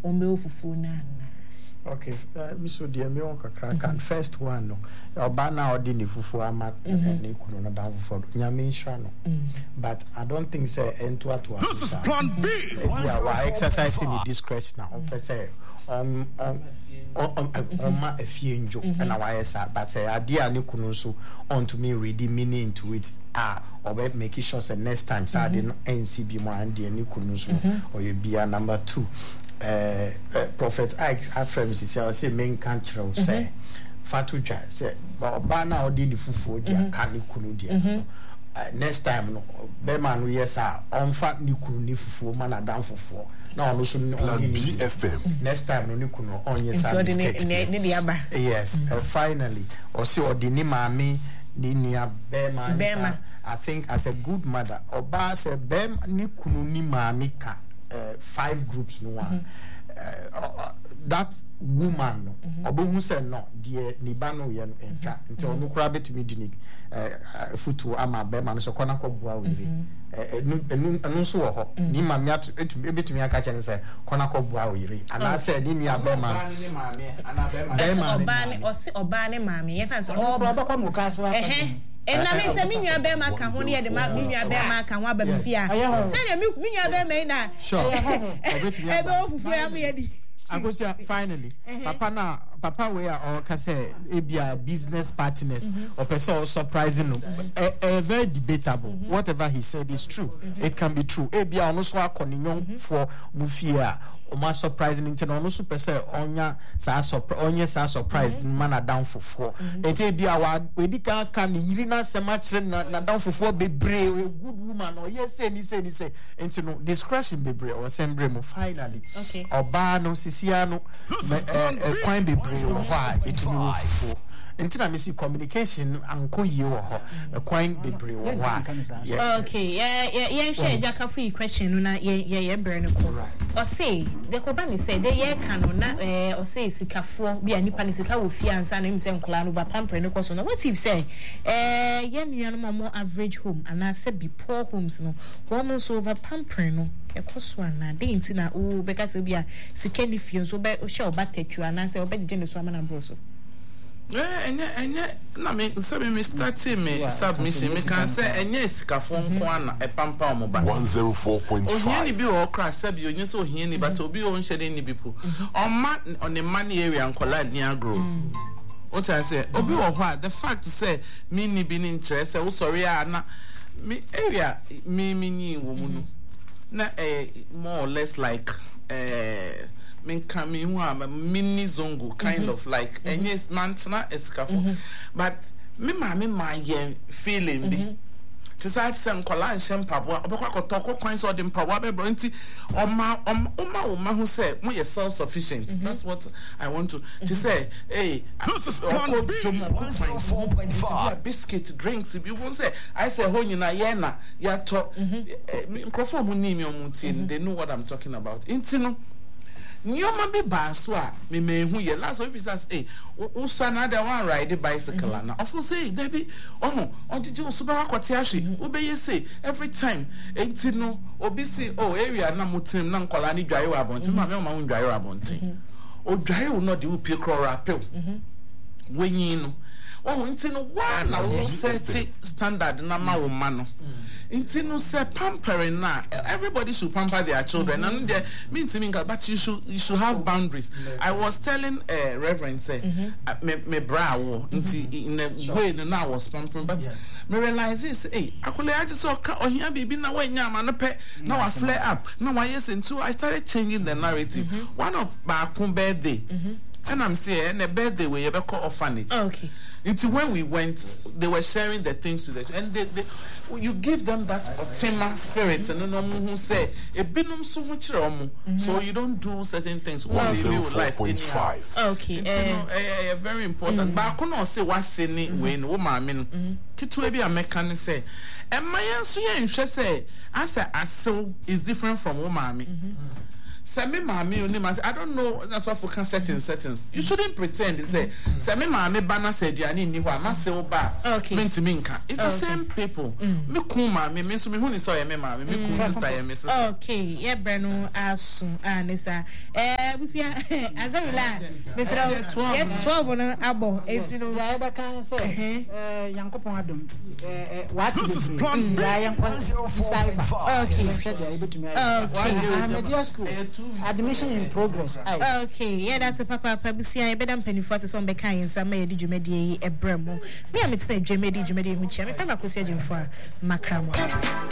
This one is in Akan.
ombe fufu na. Okay, Miss Odia, me on kakra first one no. Obana ordini fufu ama ne kunu na dan for nyame nhra no. But I don't think say ento ato. This is plan B. Yeah, we exercising the discretion now. On say ma efienjo and why say but say idea ne kunu so on to me reading meaning into it or make sure say next time say the NCB mo and the ne kunu so or you be number 2. Prophet Ike Afremisi say main country say Fatuja say Obana odi fufu dia kan kunu dia next time no be man no yes on fat ni kunu ni fufu man adam fufu na ono so ni FM next time no ni kunu on yes yes finally or say odi ni maami ni nia be man I think as a good mother oba say be ni kunu ni maami ka 5 groups no one that woman no obohu say no de ni ba no ye no entwa nti onu kura betimi dinik futu ama be man so kona ko boa wiri enu so wo ho ni ma me betimi aka che say kona ko boa wiri ana say ni ni abe man ni ma me ana be man oba ne ma me ye fan say oba kwa mo ka so na me say me nua be ma ka ho ne ye de ma me nua be ma ka ho aba me fia say na me nua be me na sure obetimi ebe ofufu am ye di Agosia finally papa we are or say ebia business partners or person surprising very debatable whatever he said is true it can be true ebia ono so akoniyon for mufia o ma surprising into ono so person onya sa surprise man na down for enti ebia wa edika kan yiri na sema kire na down for bebre good woman or yes say ni say enti no discretion bebre or sembre mo finally oba no sisiano kwine bebre o ha etumi wo fufu enti na me see communication anko yi wo ho kwine bebre wo ha okay yeah share jaka free question na ye bre ne ko o say the company say they ye kan na o say sikafo bia nipa ne sika wo fia ansa na im say nkola no ba pamper ne ko so na what if say ye nuanu mo average home and I say be poor homes no wo so over pamper no ekoswa na de nti na o beka se bia sika ni fie so be o share obatetu ana say obedi je ne so amana bro so enye na me say me starting me submission me can say enye sikafo nko ana epampa omoba 104.5 ohia bi o kra sabi onye so ohia ni but obi o nhede ni people oma on the money area nkola ni agro what I say obi wo ho the fact say me ni bi ni nche say wo sorry na me area me ni wo mu no na more or less like min kami hu mini zongo kind of like yes mantna escafo but me ma ye feeling bi to say some kola nhye mpaboa obekwa kotoko kwan so de mpaboa be bro nti oma who say we are self sufficient that's what I want to say hey this is plan B 104.5 biscuit drinks if you won't say I say ho nyina ye na ya to microphone mu ni mi omuti they know what I'm talking about nti no Nyoma be baso a me mehu ye last week says usa na the one ride the bicycle na ofo say debi onjiji usuba akwati ahwe wo be ye say every time enti no obi say area na mutim na nkola ni dwaye wa abonti ma me o ma hu dwaye wa abonti o dwaye wo no de upi krora apel wenyi no nti no wa na wo set standard na ma wo ma no nti no say pampering na everybody should pamper their children and they mean but you should have boundaries. I was telling Reverend say me bra wo nti in a way na I was pampering but me realize this akole I just ohia bibi na wanya ma no pe na wa flare up na wa yes into I started changing the narrative. One of baakun birthday and I'm saying a birthday we ever call orphanage. Okay. Until when we went, they were sharing the things to them, and they you give them that optima spirit, and no who say a binum so much so you don't do certain things. 104.5. Okay. Very important. But I couldn't say what's in it when woman kitu be a mechanic say, and my answer say so is different from woman. Semi mami I don't know that's what for settings. You shouldn't pretend say semi mami bana said you ni wa ma se oba mean to minka. It's the same people. Me ku mami me so me hu ni so ye me mami me ku sister ye me sister. Okay, yeah brano asu anisa. busia azarila mesra 12 no abo etino ya be kan say yankopon adom what This is plan B. ya okay school admission in progress okay yeah that's a papa busia e bedam penifo to so be kan yensa ma yedi dwumadi e bremo me am tena dwumadi hu chia me fama kosia jimfo a makramo